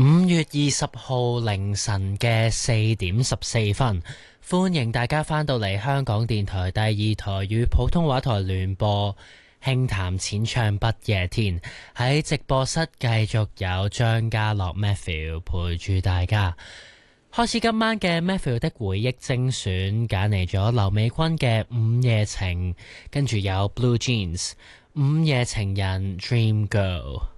5月20號凌晨嘅4點14分，歡迎大家返到嚟香港電台第二台與普通話台聯播輕談淺唱不夜天。喺直播室繼續有張家樂 Matthew 陪住大家。開始今晚嘅 Matthew 的回憶精選，揀嚟咗劉美君嘅午夜情，跟住有 Blue Jeans 午夜情人 Dream Girl。